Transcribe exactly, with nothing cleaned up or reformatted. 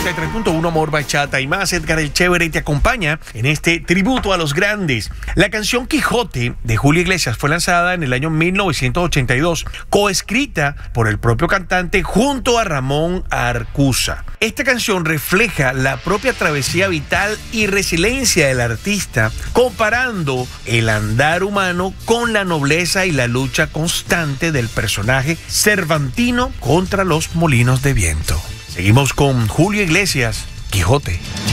noventa y tres punto uno Amor, Bachata y más. Edgar el Chévere te acompaña en este tributo a los grandes. La canción Quijote de Julio Iglesias fue lanzada en el año mil novecientos ochenta y dos, coescrita por el propio cantante junto a Ramón Arcusa. Esta canción refleja la propia travesía vital y resiliencia del artista, comparando el andar humano con la nobleza y la lucha constante del personaje cervantino contra los molinos de viento. Seguimos con Julio Iglesias, Quijote.